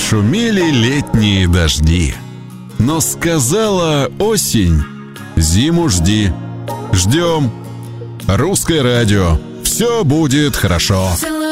Шумели летние дожди, но сказала осень: зиму жди. Ждем. Русское радио. Все будет хорошо.